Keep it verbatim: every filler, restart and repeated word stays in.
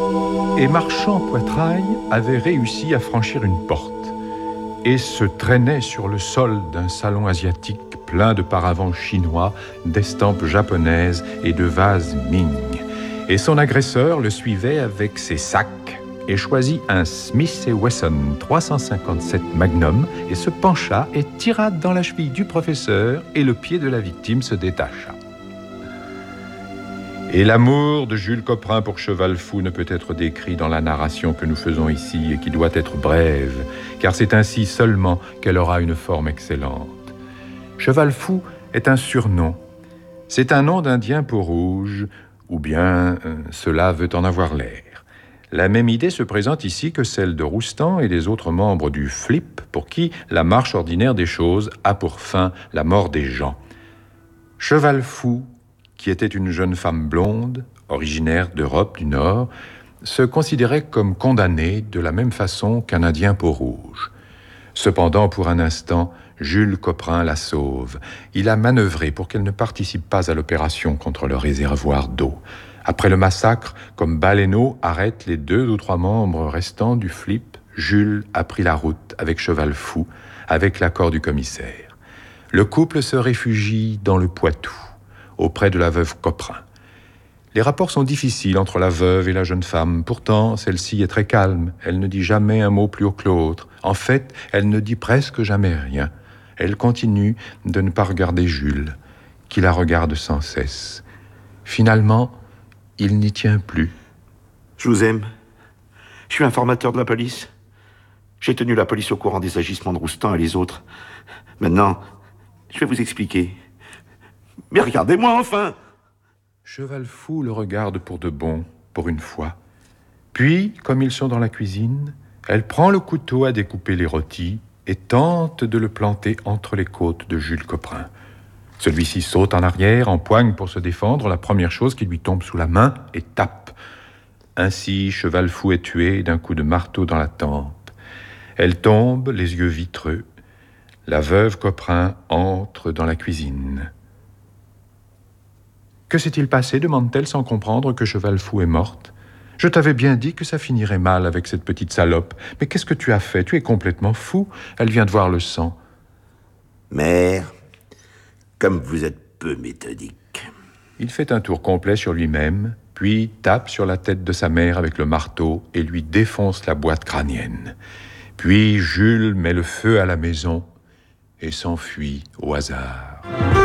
Et Marchand Poitrail avait réussi à franchir une porte et se traînait sur le sol d'un salon asiatique plein de paravents chinois, d'estampes japonaises et de vases Ming. Et son agresseur le suivait avec ses sacs et choisit un Smith et Wesson trois cent cinquante-sept Magnum et se pencha et tira dans la cheville du professeur et le pied de la victime se détacha. Et l'amour de Jules Coprin pour Cheval Fou ne peut être décrit dans la narration que nous faisons ici et qui doit être brève, car c'est ainsi seulement qu'elle aura une forme excellente. Cheval Fou est un surnom. C'est un nom d'Indien peau-rouge, ou bien euh, cela veut en avoir l'air. La même idée se présente ici que celle de Roustan et des autres membres du Flip, pour qui la marche ordinaire des choses a pour fin la mort des gens. Cheval Fou, qui était une jeune femme blonde, originaire d'Europe du Nord, se considérait comme condamnée de la même façon qu'un Indien peau-rouge. Cependant, pour un instant, Jules Coprin la sauve. Il a manœuvré pour qu'elle ne participe pas à l'opération contre le réservoir d'eau. Après le massacre, comme Baleineau arrête les deux ou trois membres restants du Flip, Jules a pris la route avec Cheval Fou, avec l'accord du commissaire. Le couple se réfugie dans le Poitou, auprès de la veuve Coprin. Les rapports sont difficiles entre la veuve et la jeune femme. Pourtant, celle-ci est très calme. Elle ne dit jamais un mot plus haut que l'autre. En fait, elle ne dit presque jamais rien. Elle continue de ne pas regarder Jules, qui la regarde sans cesse. Finalement, il n'y tient plus. Je vous aime. Je suis informateur de la police. J'ai tenu la police au courant des agissements de Roustan et les autres. Maintenant, je vais vous expliquer. Mais regardez-moi enfin! Cheval Fou le regarde pour de bon, pour une fois. Puis, comme ils sont dans la cuisine, elle prend le couteau à découper les rôtis et tente de le planter entre les côtes de Jules Coprin. Celui-ci saute en arrière, empoigne pour se défendre la première chose qui lui tombe sous la main et tape. Ainsi, Cheval Fou est tué d'un coup de marteau dans la tempe. Elle tombe, les yeux vitreux. La veuve Coprin entre dans la cuisine. « Que s'est-il passé ?» demande-t-elle sans comprendre que Cheval Fou est morte. « Je t'avais bien dit que ça finirait mal avec cette petite salope. Mais qu'est-ce que tu as fait? Tu es complètement fou. Elle vient de voir le sang. » Mère, comme vous êtes peu méthodique. Il fait un tour complet sur lui-même, puis tape sur la tête de sa mère avec le marteau et lui défonce la boîte crânienne. Puis Jules met le feu à la maison et s'enfuit au hasard.